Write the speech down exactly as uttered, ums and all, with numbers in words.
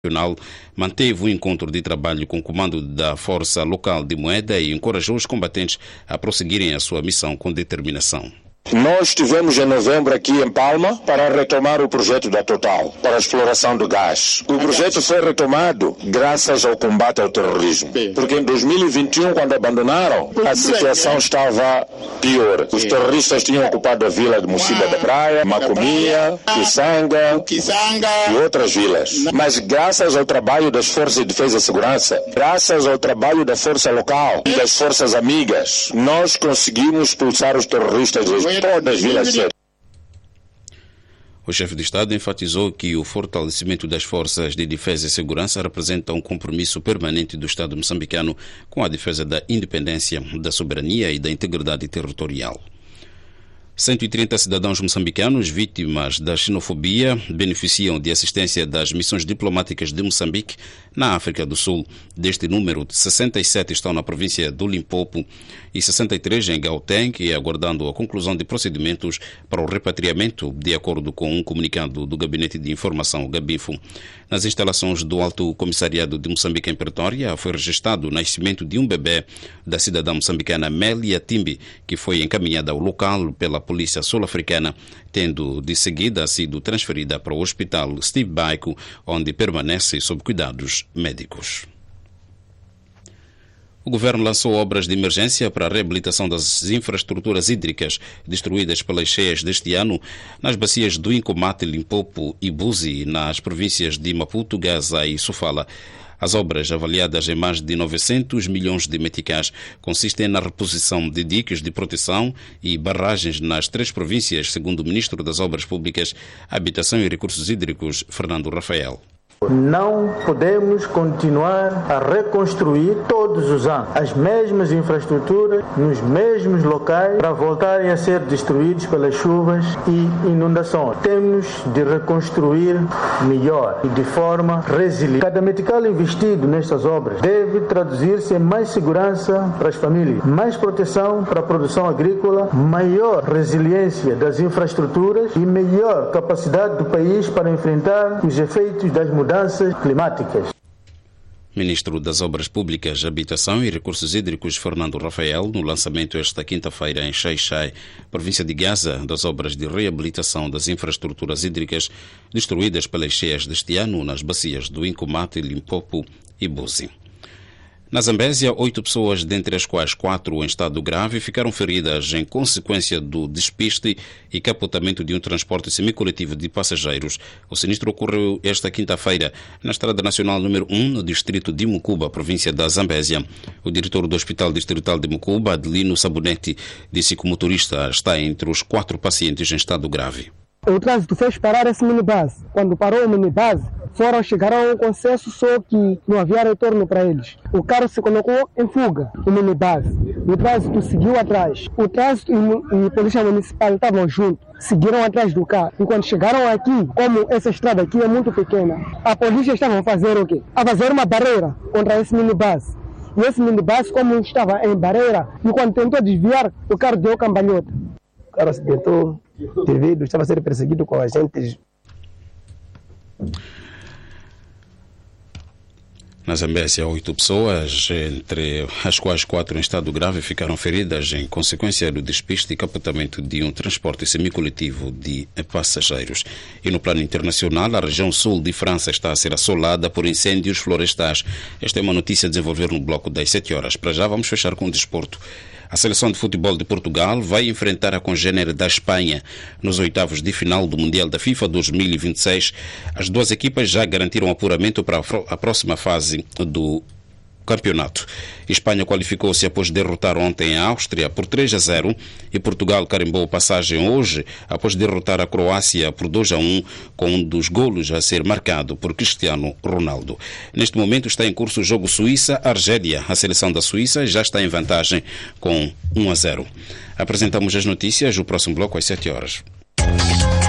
manteve um encontro de trabalho com o comando da Força Local de Moeda e encorajou os combatentes a prosseguirem a sua missão com determinação. Nós estivemos em novembro aqui em Palma para retomar o projeto da Total para a exploração do gás. O projeto foi retomado graças ao combate ao terrorismo, porque em dois mil e vinte e um, quando abandonaram, a situação estava pior. Os terroristas tinham ocupado a vila de Mocília da Praia, Macomia, Kisanga e outras vilas. Mas graças ao trabalho das Forças de Defesa e Segurança, graças ao trabalho da Força Local e das Forças Amigas, nós conseguimos expulsar os terroristas das todas as vilas. O chefe de Estado enfatizou que o fortalecimento das forças de defesa e segurança representa um compromisso permanente do Estado moçambicano com a defesa da independência, da soberania e da integridade territorial. cento e trinta cidadãos moçambicanos vítimas da xenofobia beneficiam de assistência das missões diplomáticas de Moçambique na África do Sul. Deste número, sessenta e sete estão na província do Limpopo e sessenta e três em Gauteng, e aguardando a conclusão de procedimentos para o repatriamento, de acordo com um comunicado do Gabinete de Informação, Gabinfo. Nas instalações do Alto Comissariado de Moçambique em Pretória, foi registrado o nascimento de um bebê da cidadã moçambicana Mélia Timbi, que foi encaminhada ao local pela polícia sul-africana, tendo de seguida sido transferida para o hospital Steve Biko, onde permanece sob cuidados médicos. O governo lançou obras de emergência para a reabilitação das infraestruturas hídricas destruídas pelas cheias deste ano nas bacias do Incommate, Limpopo e Buzi, nas províncias de Maputo, Gaza e Sofala. As obras, avaliadas em mais de novecentos milhões de meticais, consistem na reposição de diques de proteção e barragens nas três províncias, segundo o Ministro das Obras Públicas, Habitação e Recursos Hídricos, Fernando Rafael. Não podemos continuar a reconstruir todos os anos as mesmas infraestruturas nos mesmos locais para voltarem a ser destruídos pelas chuvas e inundações. Temos de reconstruir melhor e de forma resiliente. Cada metical investido nestas obras deve traduzir-se em mais segurança para as famílias, mais proteção para a produção agrícola, maior resiliência das infraestruturas e melhor capacidade do país para enfrentar os efeitos das mudanças climáticas. Ministro das Obras Públicas, Habitação e Recursos Hídricos, Fernando Rafael, no lançamento esta quinta-feira em Xai-Xai, província de Gaza, das obras de reabilitação das infraestruturas hídricas destruídas pelas cheias deste ano nas bacias do Incommate, Limpopo e Buzi. Na Zambésia, oito pessoas, dentre as quais quatro em estado grave, ficaram feridas em consequência do despiste e capotamento de um transporte semicoletivo de passageiros. O sinistro ocorreu esta quinta-feira na Estrada Nacional número um, no distrito de Mucuba, província da Zambésia. O diretor do Hospital Distrital de Mucuba, Adelino Sabonete, disse que o motorista está entre os quatro pacientes em estado grave. O trânsito fez parar esse minibus. Quando parou o minibus, foram chegar a um consenso, só que não havia retorno para eles. O carro se colocou em fuga, o minibus. O trânsito seguiu atrás. O trânsito e a polícia municipal estavam juntos, seguiram atrás do carro. E quando chegaram aqui, como essa estrada aqui é muito pequena, a polícia estava a fazer o quê? A fazer uma barreira contra esse minibus. E esse minibus, como estava em barreira, e quando tentou desviar, o carro deu cambalhota. O carro se tentou devido, estava a ser perseguido com agentes. Na Zambésia, oito pessoas, entre as quais quatro em estado grave, ficaram feridas em consequência do despiste e capotamento de um transporte semicoletivo de passageiros. E no plano internacional, a região sul de França está a ser assolada por incêndios florestais. Esta é uma notícia a desenvolver no bloco das sete horas. Para já, vamos fechar com o desporto. A seleção de futebol de Portugal vai enfrentar a congênere da Espanha nos oitavos de final do Mundial da FIFA dois mil e vinte e seis. As duas equipas já garantiram apuramento para a próxima fase do campeonato. Espanha qualificou-se após derrotar ontem a Áustria por três a zero e Portugal carimbou passagem hoje após derrotar a Croácia por dois a um, com um dos golos a ser marcado por Cristiano Ronaldo. Neste momento está em curso o jogo Suíça-Argélia. A seleção da Suíça já está em vantagem com um a zero. Apresentamos as notícias, o próximo bloco às sete horas.